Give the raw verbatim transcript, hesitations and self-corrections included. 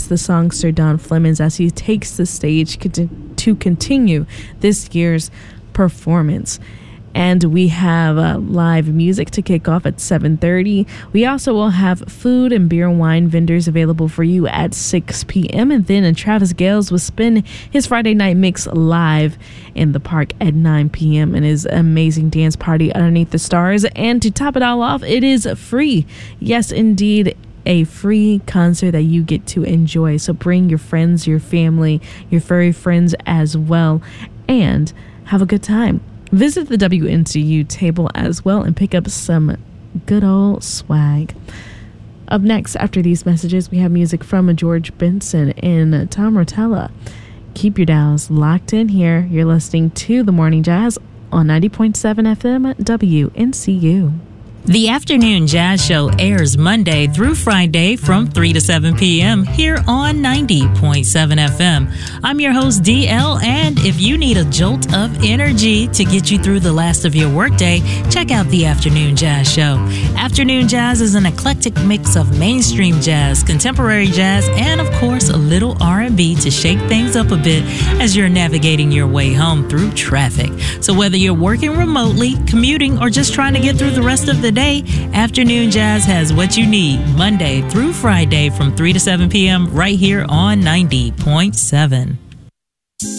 That's the songster Don Flemons as he takes the stage to continue this year's performance. And we have uh, live music to kick off at seven thirty. We also will have food and beer and wine vendors available for you at six p.m. And then Travis Gales will spin his Friday night mix live in the park at nine p.m. and his amazing dance party underneath the stars. And to top it all off, it is free. Yes, indeed, a free concert that you get to enjoy. So bring your friends, your family, your furry friends as well, and have a good time. Visit the W N C U table as well and pick up some good old swag. Up next, after these messages, we have music from George Benson and Tom Rotella. Keep your dials locked in here. You're listening to The Morning Jazz on ninety point seven F M W N C U. The Afternoon Jazz Show airs Monday through Friday from three to seven p.m. here on ninety point seven F M. I'm your host, D L, and if you need a jolt of energy to get you through the last of your workday, check out the Afternoon Jazz Show. Afternoon Jazz is an eclectic mix of mainstream jazz, contemporary jazz, and of course a little R and B to shake things up a bit as you're navigating your way home through traffic. So whether you're working remotely, commuting, or just trying to get through the rest of the day, Afternoon Jazz has what you need Monday through Friday from three to seven p.m. right here on ninety point seven.